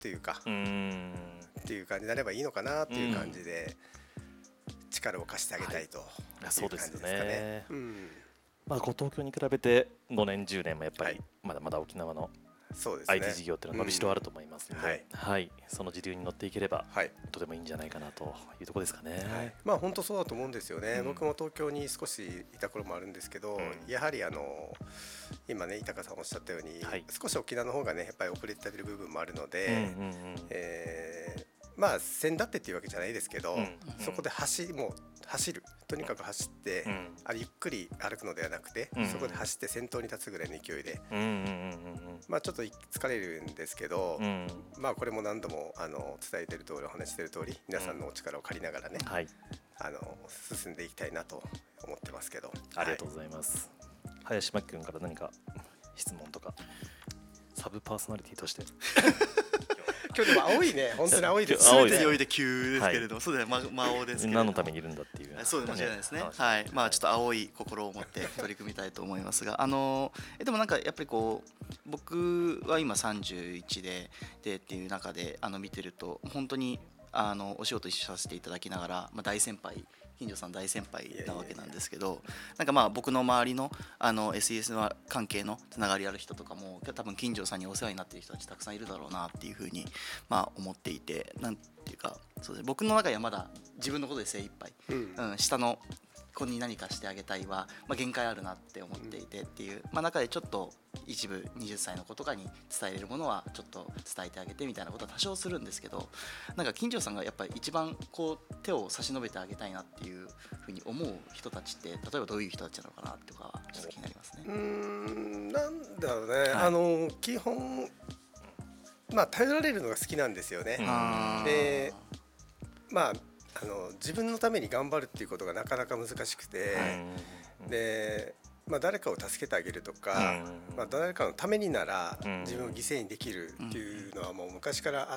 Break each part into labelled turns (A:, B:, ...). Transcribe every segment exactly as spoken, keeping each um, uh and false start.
A: っていうか
B: うーん
A: っていう感じになればいいのかなっていう感じで力を貸してあげたいという感じですかね。
B: まあ、こう東京に比べてごねんじゅうねんもやっぱりまだまだ沖縄の アイティー 事業っていうのは伸びしろあると思いますので、はいはい、その時流に乗っていければ、はい、とてもいいんじゃないかなというところですかね。
A: はい、まあ本当そうだと思うんですよね、うん、僕も東京に少しいた頃もあるんですけど、うん、やはりあの今ね豊さんおっしゃったように、はい、少し沖縄の方がねやっぱり遅れている部分もあるので、うんうんうん、えーまあ先だってっていうわけじゃないですけど、うんうん、そこで走もう走るとにかく走って、うん、あれゆっくり歩くのではなくて、うん、そこで走って先頭に立つぐらいの勢いで、うんうんうんうん、まあちょっと疲れるんですけど、うん、まあこれも何度もあの伝えてる通りお話してる通り皆さんのお力を借りながらね、うん、はい、あの進んでいきたいなと思ってますけど。
B: ありがとうございます、はい、林真君から何か質問とかサブパーソナリティとして
A: 今日でも青いね、本当に青いです。
C: 全てにおいて急ですけれども、はい、そうですね、魔王ですけれども。
B: 何のためにいるんだっていう。
C: そうです、間違いないですね。はい、まあちょっと青い心を持って取り組みたいと思いますが、あのえでもなんかやっぱりこう僕は今さんじゅういちででっていう中であの見てると本当にあのお仕事一緒させていただきながら、まあ大先輩。金城さん大先輩なわけなんですけど、なんかまあ僕の周りのあの エスイーエス の関係のつながりある人とかも多分金城さんにお世話になっている人たちたくさんいるだろうなっていうふうにまあ思っていて、なんていうかそうですね、僕の中ではまだ自分のことで精一杯、うんうん、下の子に何かしてあげたいは、まあ、限界あるなって思っていてっていう、まあ、中でちょっと一部はたちの子とかに伝えれるものはちょっと伝えてあげてみたいなことは多少するんですけど、なんか金城さんがやっぱり一番こう手を差し伸べてあげたいなっていうふうに思う人たちって例えばどういう人たちなのかなっていうかちょっと気になりますね。
A: うーん、なんだろうね、はい、あの基本まあ頼られるのが好きなんですよね。でまああの自分のために頑張るっていうことがなかなか難しくて、で、まあ、誰かを助けてあげるとか、まあ、誰かのためになら自分を犠牲にできるっていうのはもう昔からあって、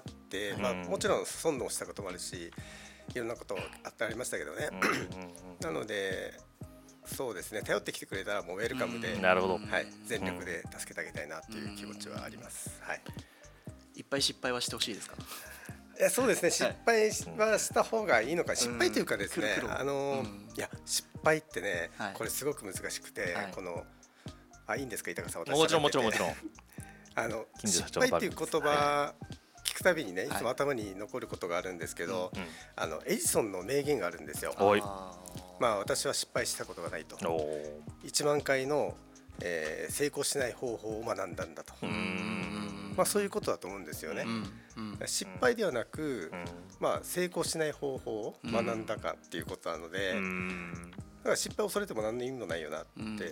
A: まあ、もちろん損をしたこともあるしいろんなことあってありましたけどねなのでそうですね、頼ってきてくれたらもうウェルカムで、
B: なるほど、
A: はい、全力で助けてあげたいなっていう気持ちはあります、はい、
C: いっぱい失敗はしてほしいですか？
A: えそうですね、失敗はした方がいいのか、失敗というかですね、あのいや失敗ってね、これすごく難しくて、このあいいんですか豊さん、私
B: もちろんもちろんもちろん
A: あの失敗っていう言葉聞くたびにねいつも頭に残ることがあるんですけど、あのエジソンの名言があるんですよ。まあ私は失敗したことがないと、いちまんかいの、えー、成功しない方法を学んだんだと、まあそういうことだと思うんですよね。うんうん、失敗ではなく、うんまあ、成功しない方法を学んだかっていうことなので、うん、だから失敗を恐れても何の意味もないよなって、うんうん、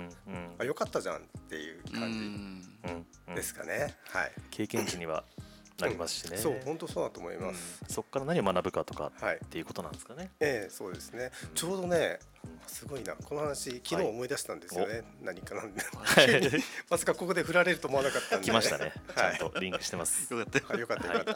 A: あよかったじゃんっていう感じですかね、はい、
B: 経験値にはなりますしね、
A: うん、そう本当そうだと思います、
B: うん、そこから何を学ぶかとかっていうことなんですかね、はい、
A: ええそうですね、うん、ちょうどねすごいなこの話昨日思い出したんですよね、はい、何かなんでまさかここで振られると思わなかったんで
B: 来ましたね、ちゃんとリンクしてます、
A: はい、よかったよかったよかった、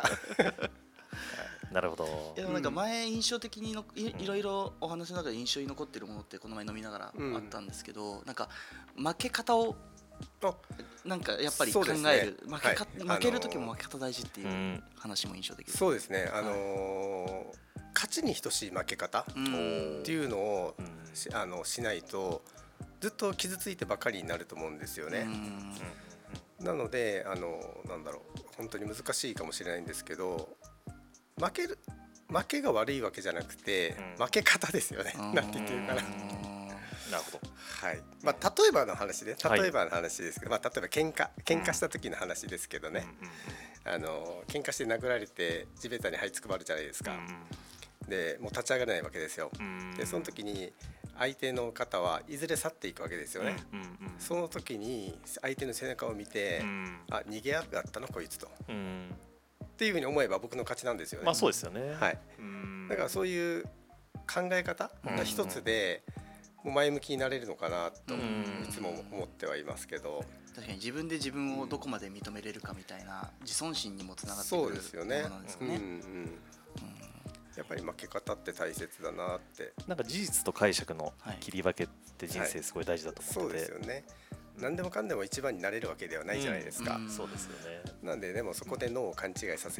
A: はい
B: なるほど。
C: いやなんか前印象的にの い, いろいろお話の中で印象に残っているものってこの前飲みながらあったんですけど、うん、なんか負け方をなんかやっぱり考える、ね負けかはい、負ける時も負け方大事っていう話も印象的です。
A: そうですね、あのーはい、勝ちに等しい負け方っていうのを、うん、し, あのしないとずっと傷ついてばかりになると思うんですよね。うんなのであのなんだろう本当に難しいかもしれないんですけど負ける負けが悪いわけじゃなくて、うん、負け方ですよね。なんて言ってるかな。
B: なるほど。
A: はい。まあ例えばの話で、例えばの話ですけど、はい、まあ例えば喧嘩喧嘩した時の話ですけどね。うん、あの喧嘩して殴られて地べたに這いつくばるじゃないですか。うん、でもう立ち上がれないわけですよ。うん、でその時に相手の方はいずれ去っていくわけですよね。うんうんうん、その時に相手の背中を見て、うん、あ逃げやがったのこいつと。うんっていうふうに思えば僕の勝ちなんですよね。
B: まあそうですよね。
A: はい。だからそういう考え方が一つでもう前向きになれるのかなといつも思ってはいますけど。
C: 確かに自分で自分をどこまで認めれるかみたいな自尊心にもつながってくるものなんですよね。
A: やっぱり負け方って大切だなって。
B: なんか事実と解釈の切り分けって人生すごい大事だと思ってて。
A: はい、そうですよね。 何でもかんでも一番になれるわけではないじゃないですか。
B: そうですよね。
A: なんででもそこで脳を勘違いさせ